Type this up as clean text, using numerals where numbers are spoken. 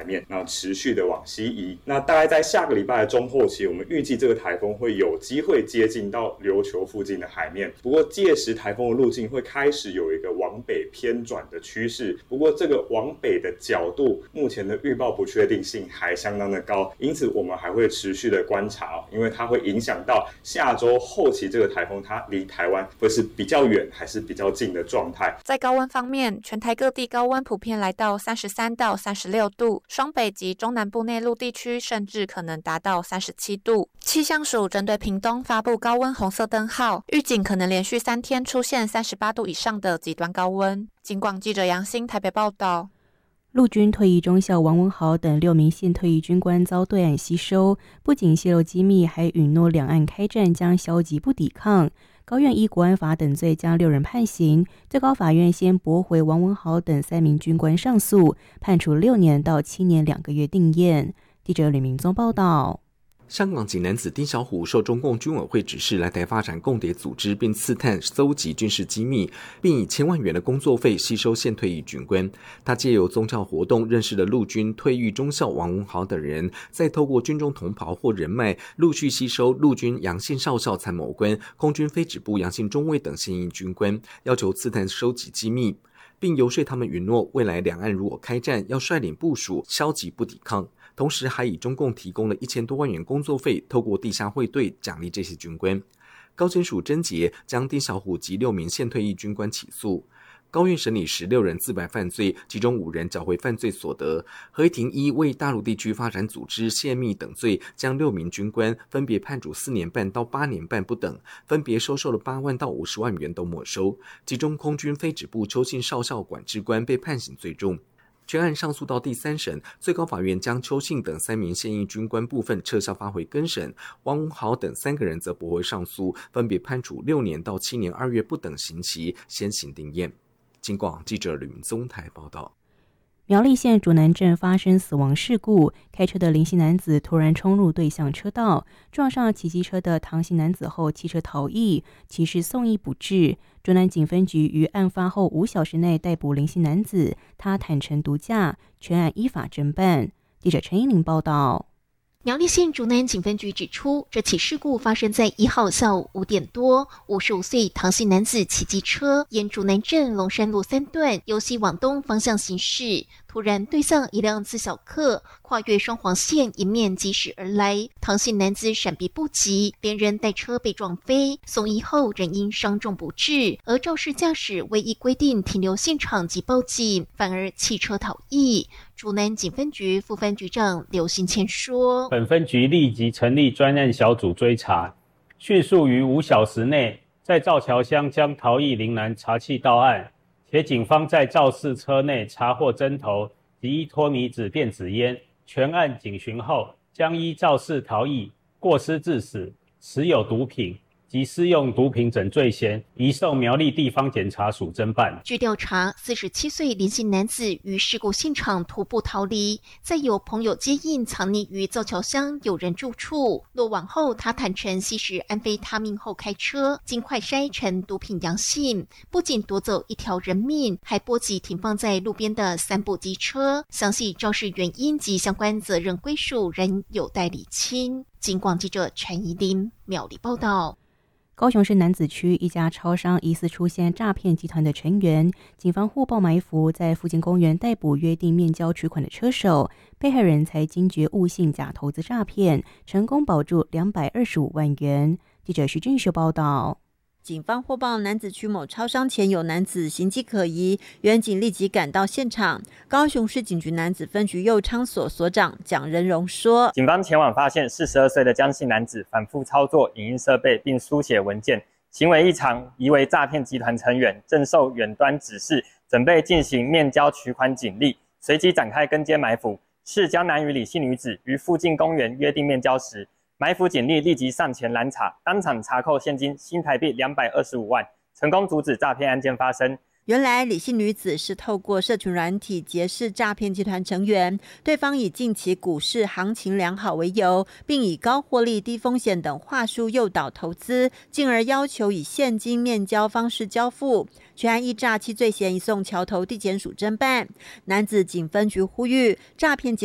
面，然后持续的往西移。那大概在下个礼拜的中后期，我们预计这个台风会有机会接近到琉球附近的海面，不过届时台风的路径会开始有一个往北偏转的趋势，不过这个往北的角度目前的预报不确定性还相当的高，因此我们还会持续的观察，因为它会影响到下周后期这个台风它离台湾会是比较远还是比较近的状态。 在高温方面，全台各地高温普遍来到33到36度，双北及中南部内陆地区甚至可能达到37度。气象署针对屏东发布高温红色灯号，预警可能连续3天出现38度以上的极端高温。警广记者杨欣台北报道。 陆军退役中校王文豪等6名现退役军官遭对岸吸收，不仅泄露机密，还允诺两岸开战将消极不抵抗。高院依国安法等罪将6人判刑，最高法院先驳回王文豪等3名军官上诉，判处6年到7年2个月定谳。记者吕明宗报道。 香港籍男子丁小虎受中共军委会指示来台发展共谍组织，并刺探搜集军事机密，并以1000万元的工作费吸收现退役军官。他借由宗教活动认识了陆军退役中校王文豪等人，再透过军中同袍或人脉，陆续吸收陆军杨姓少校参谋官、空军飞指部杨姓中尉等现役军官，要求刺探收集机密，并游说他们允诺未来两岸如果开战，要率领部署消极不抵抗。同时还以中共提供了1000多万元工作费，透过地下汇兑奖励这些军官。高检署侦结将丁小虎及6名现退役军官起诉。高院审理16人自白犯罪，其中5人缴回犯罪所得。合议庭依为大陆地区发展组织泄密等罪，将6名军官分别判处4年半到8年半不等，分别收受了8万到50万元都没收。其中空军飞指部邱姓少校管制官被判刑最重。全案上诉到第3审，最高法院将邱姓等3名现役军官部分撤销发回更审，王文豪等3个人则驳回上诉，分别判处6年到7年2月不等刑期，先行定谳。警广记者吕明宗台报道。 苗栗县竹南镇发生死亡事故，开车的林姓男子突然冲入对向车道，撞上骑机车的唐姓男子后弃车逃逸，其时送医不治。竹南警分局于案发后5小时内逮捕林姓男子，他坦承毒驾，全案依法侦办。记者陈依玲报道。 苗栗县竹南警分局指出，这起事故发生在1号下午5点多，55岁唐姓男子骑机车沿竹南镇龙山路3段由西往东方向行驶，突然对向一辆自小客，跨越双黄线迎面疾驶而来，唐姓男子闪避不及，连人带车被撞飞，送医后仍因伤重不治，而肇事驾驶未依规定停留现场及报警，反而弃车逃逸。竹南警分局副分局长刘新谦说， 本分局立即成立专案小组追查，迅速于5小时内在造桥乡将逃逸林男查缉到案，且警方在肇事车内查获针头及1脱米纸电子烟，全案警询后将依肇事逃逸、过失致死、持有毒品及施用毒品等罪嫌，移送苗栗地方检察署侦办。 据调查，47岁林姓男子于事故现场徒步逃离，再有朋友接应藏匿于造桥乡有人住处。落网后，他坦承吸食安非他命后开车，经快筛呈毒品阳性，不仅夺走1条人命，还波及停放在路边的3部机车。详细肇事原因及相关责任归属仍有待厘清。警广记者陈怡琳苗栗报道。 高雄市楠梓区一家超商疑似出现诈骗集团的成员，警方获报埋伏，在附近公园逮捕约定面交取款的车手，被害人才惊觉误信假投资诈骗，成功保住225万元。记者徐俊秀报道。 警方获报楠梓区某超商前有男子形迹可疑，员警立即赶到现场。高雄市警局楠梓分局右昌所所长蒋仁荣说， 警方前往发现42岁的江姓男子反复操作影音设备并书写文件，行为异常，疑为诈骗集团成员，正受远端指示准备进行面交取款警力，随即展开跟监埋伏。是江南与李姓女子于附近公园约定面交时，埋伏警力立即上前拦查，当场查扣现金新台币225万，成功阻止诈骗案件发生。 原来李姓女子是透过社群软体结识诈骗集团成员，对方以近期股市行情良好为由，并以高获利低风险等话术诱导投资，进而要求以现金面交方式交付。全案依诈欺罪嫌移送桥头地检署侦办。楠梓警分局呼吁诈骗集